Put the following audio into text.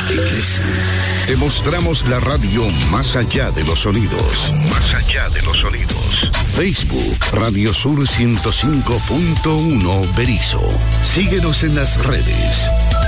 que crece. Te mostramos la radio más allá de los sonidos. Más allá de los sonidos. Facebook, Radio Sur 105.1 Berisso. Síguenos en las redes.